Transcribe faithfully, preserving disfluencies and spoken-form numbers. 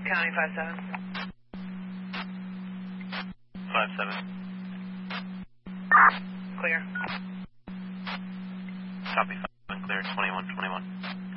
County, five seven. five seven. Clear. Copy, five seven, clear, twenty-one twenty-one.